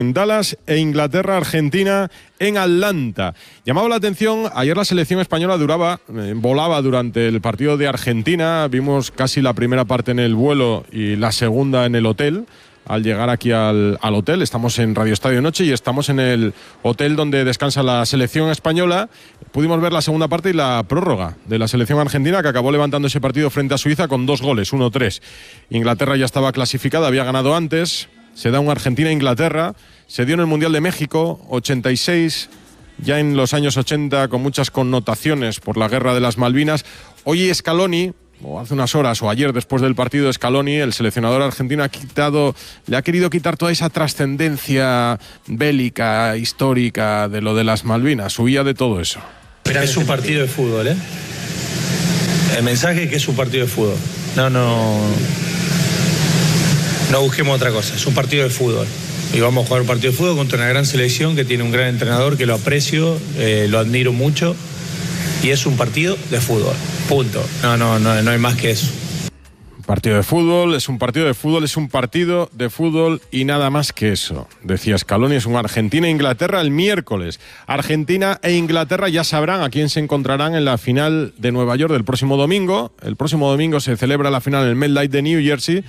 en Dallas e Inglaterra-Argentina en Atlanta. Llamaba la atención, ayer la selección española volaba durante el partido de Argentina. Vimos casi la primera parte en el vuelo y la segunda en el hotel. Al llegar aquí al hotel, estamos en Radio Estadio Noche y estamos en el hotel donde descansa la selección española. Pudimos ver la segunda parte y la prórroga de la selección argentina, que acabó levantando ese partido frente a Suiza con 2 goles, 1-3. Inglaterra ya estaba clasificada, había ganado antes. Se da un Argentina-Inglaterra, se dio en el Mundial de México, 86, ya en los años 80, con muchas connotaciones por la Guerra de las Malvinas. Hoy Scaloni, o hace unas horas, o ayer después del partido, Scaloni, el seleccionador argentino, le ha querido quitar toda esa trascendencia bélica, histórica de lo de las Malvinas. Huía de todo eso. Es un partido de fútbol, ¿eh? El mensaje es que es un partido de fútbol. No busquemos otra cosa, es un partido de fútbol. Y vamos a jugar un partido de fútbol contra una gran selección que tiene un gran entrenador que lo aprecio, lo admiro mucho. Y es un partido de fútbol, punto. No hay más que eso. Partido de fútbol, es un partido de fútbol, es un partido de fútbol y nada más que eso. Decía Scaloni, es un Argentina-Inglaterra el miércoles. Argentina e Inglaterra ya sabrán a quién se encontrarán en la final de Nueva York del próximo domingo. El próximo domingo se celebra la final en el MetLife de New Jersey,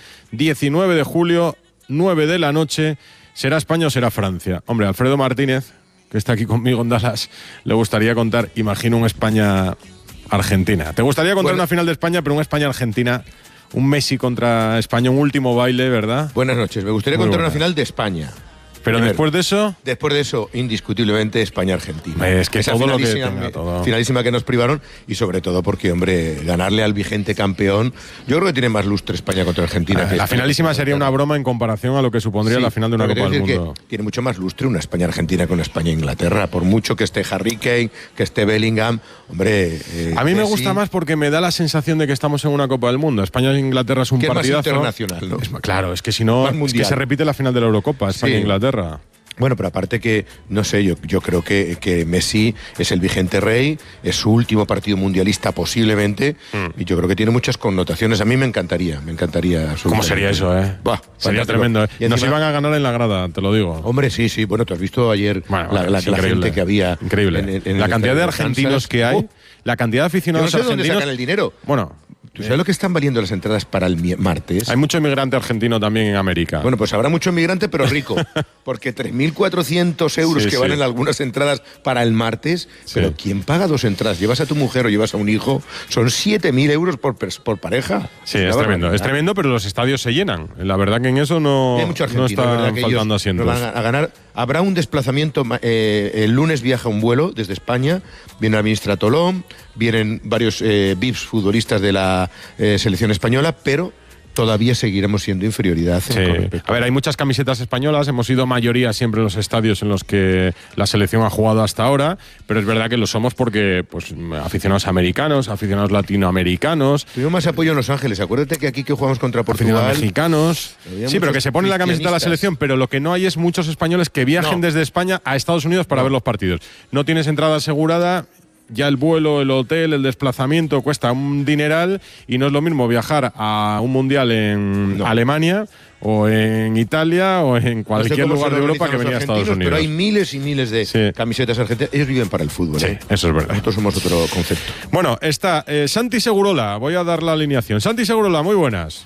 19 de julio, 9 de la noche. ¿Será España o será Francia? Hombre, Alfredo Martínez, que está aquí conmigo en Dallas, le gustaría contar, imagino, un España-Argentina. ¿Te gustaría contar una final de España, pero un España-Argentina? Un Messi contra España, un último baile, ¿verdad? Buenas noches. Me gustaría contar una final de España. Pero primero, después de eso, indiscutiblemente España-Argentina. Es que esa todo lo que tenga, todo. Finalísima que nos privaron, y sobre todo porque, hombre, ganarle al vigente campeón, yo creo que tiene más lustre España contra Argentina. La finalísima sería una broma en comparación a lo que supondría la final de una Copa del Mundo. Tiene mucho más lustre una España-Argentina que una España-Inglaterra, por mucho que esté Harry Kane, que esté Bellingham, hombre. A mí me gusta más porque me da la sensación de que estamos en una Copa del Mundo. España-Inglaterra es un partidazo. Es más internacional, ¿no? Claro, es que si no, es que se repite la final de la Eurocopa, España-Inglaterra. Bueno, pero aparte que, no sé, yo creo que Messi es el vigente rey, es su último partido mundialista posiblemente, y yo creo que tiene muchas connotaciones. A mí me encantaría. ¿Cómo sería eso, sería tremendo, Y nos iban a ganar en la grada, te lo digo. Hombre, sí. Bueno, tú has visto ayer la gente que había. Increíble. En la cantidad de argentinos que hay, la cantidad de aficionados argentinos. ¿Dónde sacan el dinero? Bueno, ¿tú sabes lo que están valiendo las entradas para el martes? Hay mucho inmigrante argentino también en América. Bueno, pues habrá mucho inmigrante, pero rico. Porque 3.400 euros que valen algunas entradas para el martes. Pero ¿quién paga 2 entradas? ¿Llevas a tu mujer o llevas a un hijo? Son 7.000 euros por pareja. Sí, es tremendo. Es tremendo, pero los estadios se llenan. La verdad que en eso no está faltando asientos. A ganar. Habrá un desplazamiento. El lunes viaja un vuelo desde España. Viene la ministra Tolón. Vienen varios VIPs futbolistas de la selección española, pero todavía seguiremos siendo inferioridad. A ver, hay muchas camisetas españolas, hemos sido mayoría siempre en los estadios en los que la selección ha jugado hasta ahora, pero es verdad que lo somos porque aficionados americanos, aficionados latinoamericanos. Tuvimos más apoyo en Los Ángeles, acuérdate que aquí que jugamos contra Portugal. Aficionados mexicanos. Sí, pero que se pone la camiseta de la selección, pero lo que no hay es muchos españoles que viajen desde España a Estados Unidos para ver los partidos. No tienes entrada asegurada. Ya el vuelo, el hotel, el desplazamiento cuesta un dineral y no es lo mismo viajar a un mundial en Alemania o en Italia o en cualquier lugar de Europa que venir a Estados Unidos. Pero hay miles y miles de camisetas argentinas. Ellos viven para el fútbol. Sí, eso es verdad. Nosotros somos otro concepto. Bueno, está Santi Segurola. Voy a dar la alineación. Santi Segurola, muy buenas.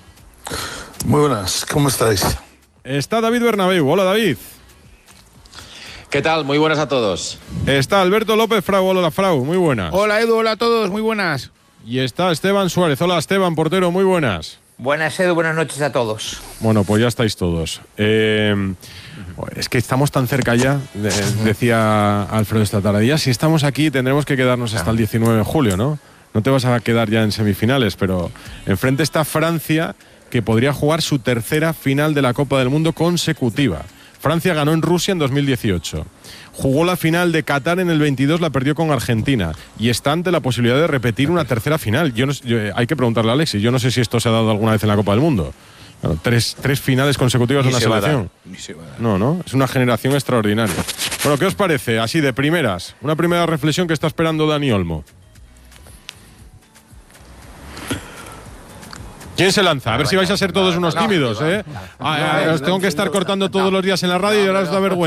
Muy buenas, ¿cómo estáis? Está David Bernabéu. Hola, David. ¿Qué tal? Muy buenas a todos. Está Alberto López Frau. Hola, Frau. Muy buenas. Hola, Edu. Hola a todos. Muy buenas. Y está Esteban Suárez. Hola, Esteban, portero. Muy buenas. Buenas, Edu. Buenas noches a todos. Bueno, pues ya estáis todos. Es que estamos tan cerca ya, decía Alfredo esta tarde. Ya si estamos aquí tendremos que quedarnos hasta el 19 de julio, ¿no? No te vas a quedar ya en semifinales, pero enfrente está Francia, que podría jugar su tercera final de la Copa del Mundo consecutiva. Francia ganó en Rusia en 2018. Jugó la final de Qatar en el 22, la perdió con Argentina. Y está ante la posibilidad de repetir una tercera final. Hay que preguntarle a Alexis. Yo no sé si esto se ha dado alguna vez en la Copa del Mundo. Bueno, tres finales consecutivas de una selección. No, es una generación extraordinaria. Bueno, ¿qué os parece? Así de primeras. Una primera reflexión que está esperando Dani Olmo. ¿Quién se lanza? A ver si vais a ser todos unos tímidos, ¿eh? Os tengo que estar cortando todos los días en la radio y ahora os da vergüenza.